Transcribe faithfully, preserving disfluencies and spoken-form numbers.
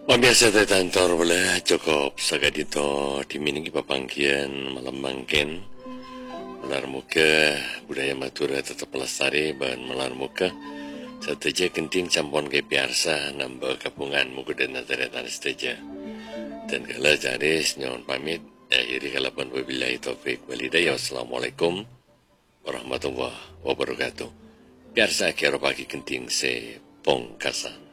Pambiasa tantor boleh cukup sagadito dimininggi papangkian malam mangken melar muka budaya matura tetap pelestari ban melar muka seteja kenting campon ke biasa nambah kapungan muka dan nazaretan seteja dan kala jaris nyon pamit akhiri kalapan wabillahi taufik walhidayah. Wassalamualaikum warahmatullahi wabarakatuh. Biasa kira pagi kenting se pongkasan.